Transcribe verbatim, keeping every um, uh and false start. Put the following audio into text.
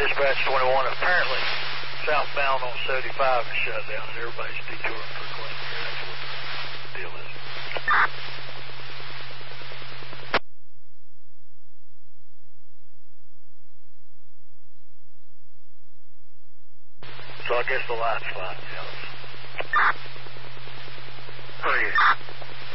Dispatch twenty-one, apparently southbound on seventy-five is shut down and everybody's detouring for Clinton here. That's what the deal is. So I guess the light's fine, yeah. Pretty.